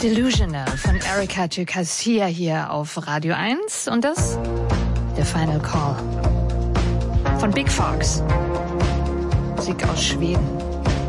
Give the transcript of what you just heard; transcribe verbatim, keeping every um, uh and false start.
Delusional von Erika Garcia hier auf Radio eins und das der Final Call von Big Fox. Musik aus Schweden.